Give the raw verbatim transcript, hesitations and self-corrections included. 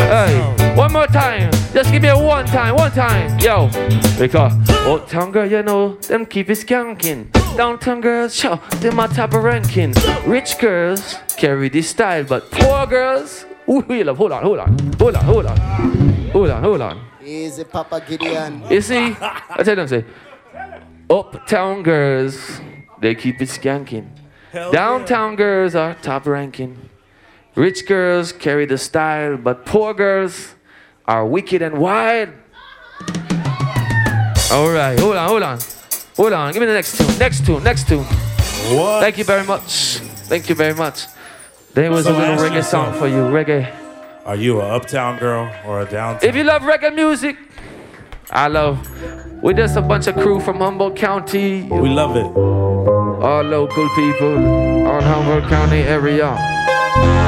Hey, one more time. Just give me a one time, one time. Yo, because uptown girl, you know, them keep it skanking. Downtown girls, show them my type of ranking. Rich girls carry this style, but poor girls, ooh, hold on, hold on, hold on, hold on, hold on, hold on, hold on. Easy, Papa Gideon. You see, I tell them, say, uptown girls, they keep it skanking. Hell Downtown yeah. girls are top ranking. Rich girls carry the style, but poor girls are wicked and wild. All right, hold on, hold on. Hold on, give me the next tune, next tune, next tune. What? Thank you very much. Thank you very much. There was So a little ask reggae yourself. song for you, reggae. Are you an uptown girl or a downtown? If you love reggae music, I love. We're just a bunch of crew from Humboldt County. We love it. All local people on Humboldt County area.